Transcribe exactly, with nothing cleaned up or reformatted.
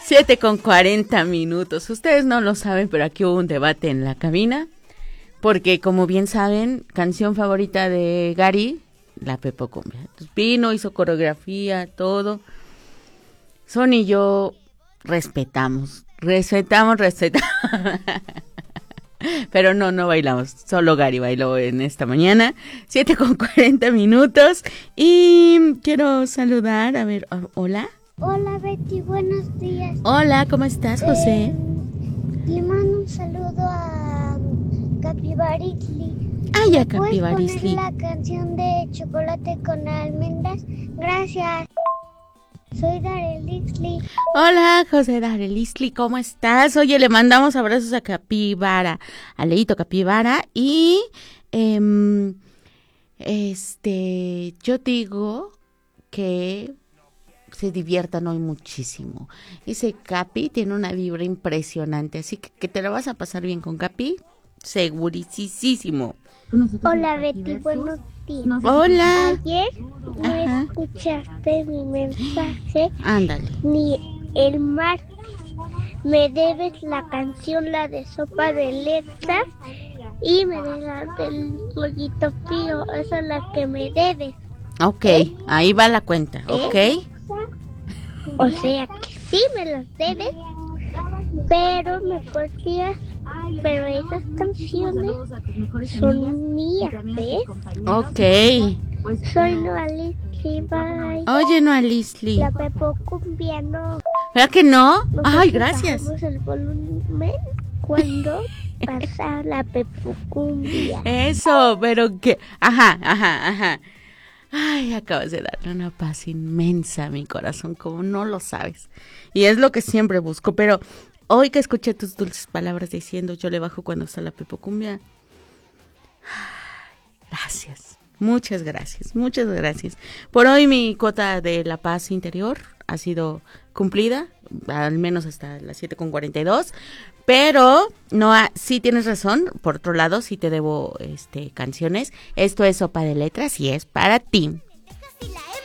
Siete con cuarenta minutos. Ustedes no lo saben, pero aquí hubo un debate en la cabina. Porque, como bien saben, canción favorita de Gary, la Pepo Cumbia. Entonces vino, hizo coreografía, todo. Son y yo respetamos, respetamos, respetamos. Pero no, no bailamos. Solo Gary bailó en esta mañana. Siete con cuarenta minutos. Y quiero saludar, a ver, hola. Hola Betty, buenos días. Hola, ¿cómo estás, José? Eh, le mando un saludo a Capibarisli. Ay, a ¿Puedes Capibarisli. poner la canción de Chocolate con Almendras? Gracias. Soy Darelisli. Hola, José Darelisli, ¿cómo estás? Oye, le mandamos abrazos a Capibara, a Leito Capibara y eh, este, yo digo que se diviertan hoy muchísimo. Ese Capi tiene una vibra impresionante, así que, que te lo vas a pasar bien con Capi, segurísimo. Hola Betty, buenos días. Hola. Ayer no Ajá. escuchaste mi mensaje. Ándale. Ni el martes. Me debes la canción, la de Sopa de Letras. Y me debes la del Pollito Pío. Esa es la que me debes. Ok, ahí va la cuenta, ¿ok? O sea que sí me las debes, pero me podrías, pero esas canciones son mías, ¿ves? Ok. Soy Noalisli, bye. Oye, Noalisli. La Pepo Cumbia no. ¿Verdad que no? Nosotros Ay, gracias. bajamos el volumen cuando pasa la Pepo Cumbia. Eso, pero que, ajá, ajá, ajá. Ay, acabas de darle una paz inmensa a mi corazón, como no lo sabes. Y es lo que siempre busco, pero hoy que escuché tus dulces palabras diciendo yo le bajo cuando está la Pepo Cumbia. Gracias, muchas gracias, muchas gracias. Por hoy mi cuota de la paz interior ha sido cumplida, al menos hasta las siete con cuarenta y dos. Pero no, sí tienes razón. Por otro lado, sí te debo este canciones. Esto es Sopa de Letras y es para ti.